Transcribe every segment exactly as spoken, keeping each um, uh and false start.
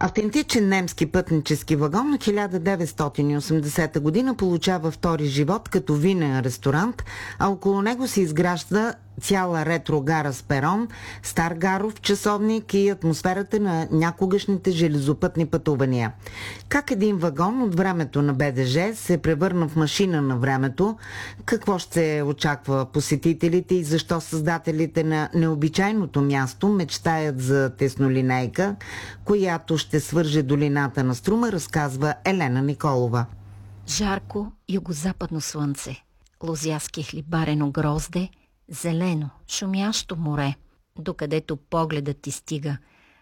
Автентичен немски пътнически вагон от хиляда деветстотин и осемдесета година получава втори живот като винен ресторант, а около него се изгражда цяла ретро гара с перон, стар гаров часовник и атмосферата на някогашните железопътни пътувания. Как един вагон от времето на Б Д Ж се превърна в машина на времето, какво ще очаква посетителите и защо създателите на необичайното място мечтаят за теснолинейка, която ще свърже долината на Струма, разказва Елена Николова. Жарко югозападно слънце, лозяски хлибарено грозде, зелено, шумящо море, докъдето погледът ти стига,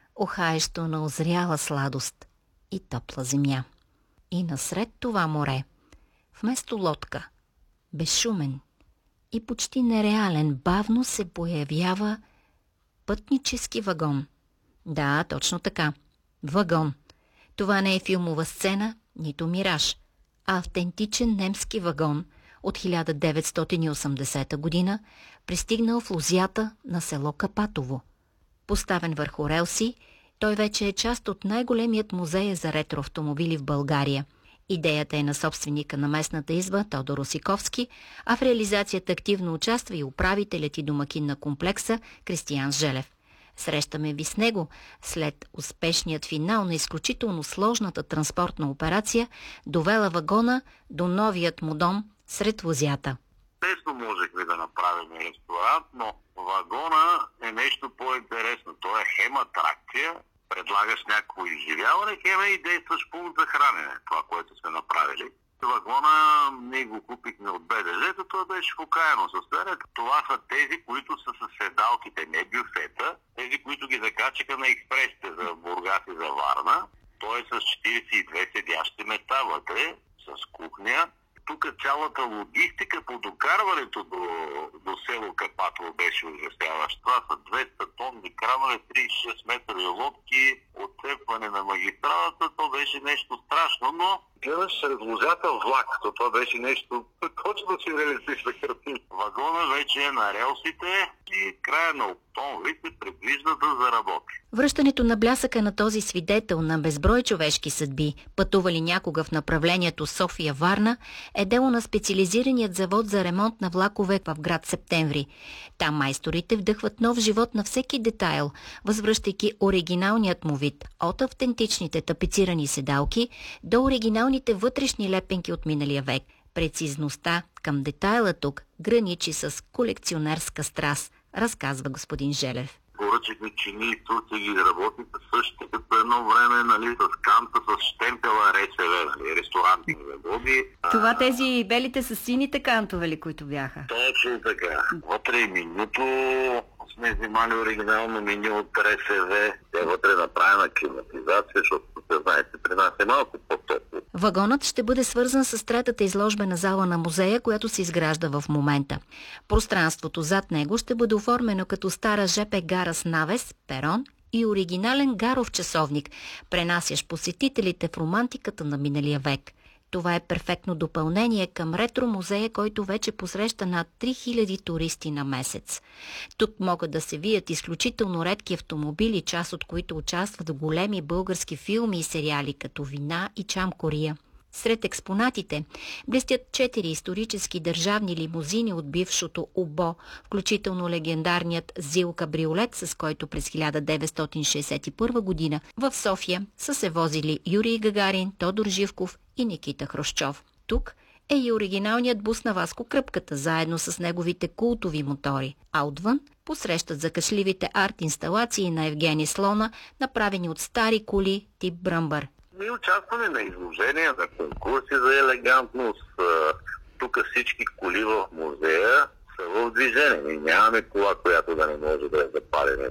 ухаещо на озряла сладост и топла земя. И насред това море, вместо лодка, безшумен и почти нереален, бавно се появява пътнически вагон. Да, точно така. Вагон. Това не е филмова сцена, нито мираж, а автентичен немски вагон от хиляда деветстотин и осемдесета година, пристигнал в лозята на село Капатово. Поставен върху релси, той вече е част от най-големият музей за ретроавтомобили в България. Идеята е на собственика на местната изба Тодор Осиковски, а в реализацията активно участва и управителят и домакин на комплекса Кристиян Желев. Срещаме ви с него след успешният финал на изключително сложната транспортна операция, довела вагона до новият му дом сред лозята. Лесно можехме да направим ресторант, но вагона е нещо по-интересно. Той е хем атракция, предлагаш някакво изживяване, хем е и действаш пункт за хранене, това, което сме направили. Вагона ние го купихме от Б Д Ж, това беше в окаяно състояние. Това са тези, които са с седалките, не бюфета, тези, които ги закачиха на експресите за Бургас и за Варна. Той е с четиридесет и две седящи места вътре, с кухня. Тук цялата логистика по докарването до, до село Капатово беше ужасяваща. Това са двеста тонни кранове, тридесет и шест метрови лодки, отцепване на магистралата. То беше нещо страшно, но гледаш сред лозята влак. То това беше нещо точно си реалистична картина. Вагона вече е на релсите и края на октомври се предвижда да заработи. Връщането на блясъка на този свидетел на безброй човешки съдби, пътували някога в направлението София-Варна, е дело на специализираният завод за ремонт на влакове в град Септември. Там майсторите вдъхват нов живот на всеки детайл, възвръщайки оригиналният му вид, от автентичните тапицирани седалки до оригиналните вътрешни лепенки от миналия век. Прецизността към детайла тук граничи с колекционерска страст, разказва господин Желев. Поръчахме чини и турци ги работиха същите като едно време, нали, с канта, с штемпела Р С В, нали, ресторантни заводи. Това тези белите с сините кантове ли, които бяха? Точно така. Вътре и менюто сме взимали оригинално меню от Р С В. Те вътре направена климатизация, защото се знаете, при нас е малко по-топло. Вагонът ще бъде свързан с третата изложбена зала на музея, която се изгражда в момента. Пространството зад него ще бъде оформено като стара Ж П гара с навес, перон и оригинален гаров часовник, пренасящ посетителите в романтиката на миналия век. Това е перфектно допълнение към ретро-музея, който вече посреща над три хиляди туристи на месец. Тук могат да се вият изключително редки автомобили, част от които участват в големи български филми и сериали, като Вина и Чам Кория. Сред експонатите блестят четири исторически държавни лимузини от бившото У Б О, включително легендарният ЗИЛ кабриолет, с който през хиляда деветстотин шейсет и първа година в София са се возили Юрий Гагарин, Тодор Живков и Никита Хрушчов. Тук е и оригиналният бус на Васко Кръпката, заедно с неговите култови мотори, а отвън посрещат закашливите арт-инсталации на Евгений Слона, направени от стари коли тип Бръмбър. Ние участваме на изложения, на конкурси за елегантност. Тук всички коли в музея са в движение. Ние нямаме кола, която да не може да е запалена.